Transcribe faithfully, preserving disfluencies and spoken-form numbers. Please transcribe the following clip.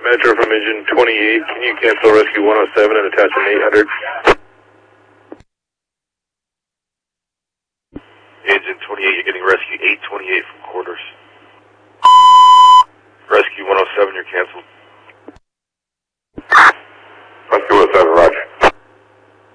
Metro from engine twenty-eight, can you cancel rescue one oh seven and attach an eight hundred? Engine twenty-eight, you're getting rescue eight twenty-eight from quarters. Rescue one oh seven, you're canceled.